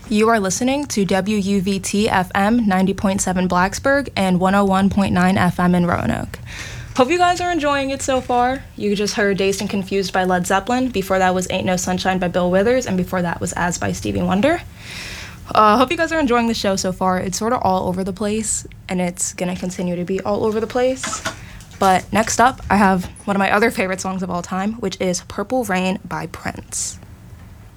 You are listening to WUVT FM 90.7 Blacksburg and 101.9 FM in Roanoke. Hope you guys are enjoying it so far. You just heard Dazed and Confused by Led Zeppelin. Before that was Ain't No Sunshine by Bill Withers. And before that was As by Stevie Wonder. Hope you guys are enjoying the show so far. It's sort of all over the place, and it's going to continue to be all over the place. But next up, I have one of my other favorite songs of all time, which is Purple Rain by Prince.